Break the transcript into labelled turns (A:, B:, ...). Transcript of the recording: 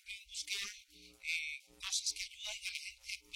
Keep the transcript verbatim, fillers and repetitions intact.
A: también busqué eh, cosas que ayudan a la gente